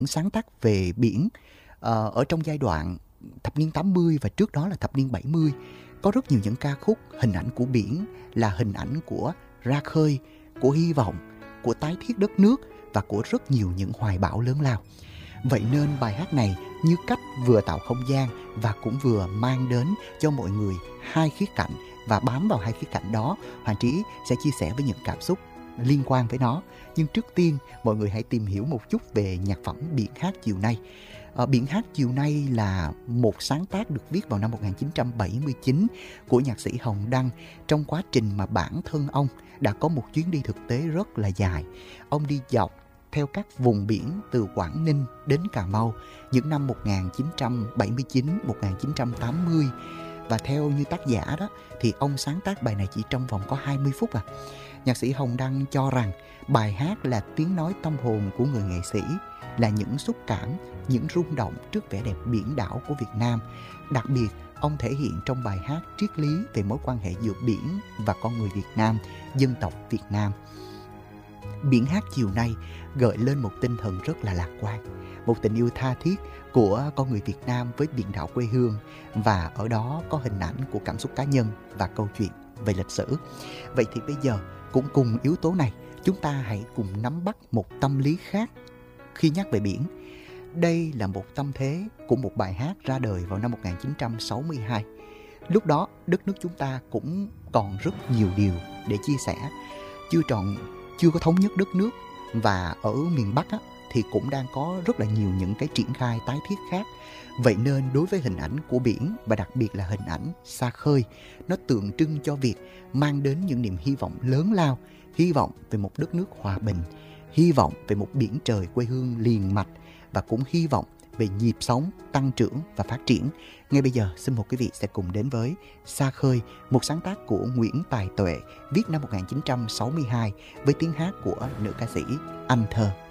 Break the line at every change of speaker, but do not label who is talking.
sáng tác về biển ở trong giai đoạn thập niên 80 và trước đó là thập niên 70. Có rất nhiều những ca khúc hình ảnh của biển là hình ảnh của ra khơi, của hy vọng, của tái thiết đất nước và của rất nhiều những hoài bão lớn lao. Vậy nên bài hát này như cách vừa tạo không gian và cũng vừa mang đến cho mọi người hai khía cạnh, và bám vào hai khía cạnh đó, Hoàng Trí sẽ chia sẻ với những cảm xúc liên quan với nó. Nhưng trước tiên, mọi người hãy tìm hiểu một chút về nhạc phẩm Biển hát chiều nay. Biển hát chiều nay là một sáng tác được viết vào năm 1979 của nhạc sĩ Hồng Đăng trong quá trình mà bản thân ông đã có một chuyến đi thực tế rất là dài. Ông đi dọc theo các vùng biển từ Quảng Ninh đến Cà Mau những năm 1979-1980. Và theo như tác giả đó thì ông sáng tác bài này chỉ trong vòng có 20 phút à. Nhạc sĩ Hồng Đăng cho rằng bài hát là tiếng nói tâm hồn của người nghệ sĩ, là những xúc cảm, những rung động trước vẻ đẹp biển đảo của Việt Nam. Đặc biệt, ông thể hiện trong bài hát triết lý về mối quan hệ giữa biển và con người Việt Nam, dân tộc Việt Nam. Biển hát chiều nay gợi lên một tinh thần rất là lạc quan, một tình yêu tha thiết của con người Việt Nam với biển đảo quê hương, và ở đó có hình ảnh của cảm xúc cá nhân và câu chuyện về lịch sử. Vậy thì bây giờ cũng cùng yếu tố này, chúng ta hãy cùng nắm bắt một tâm lý khác khi nhắc về biển. Đây là một tâm thế của một bài hát ra đời vào năm 1962. Lúc đó đất nước chúng ta cũng còn rất nhiều điều để chia sẻ, chưa có thống nhất đất nước, và ở miền Bắc thì cũng đang có rất là nhiều những cái triển khai tái thiết khác. Vậy nên đối với hình ảnh của biển, và đặc biệt là hình ảnh xa khơi, nó tượng trưng cho việc mang đến những niềm hy vọng lớn lao, hy vọng về một đất nước hòa bình, hy vọng về một biển trời quê hương liền mạch, và cũng hy vọng về nhịp sống, tăng trưởng và phát triển. Ngay bây giờ, xin mời quý vị sẽ cùng đến với Xa Khơi, một sáng tác của Nguyễn Tài Tuệ, viết năm 1962 với tiếng hát của nữ ca sĩ Anh Thơ.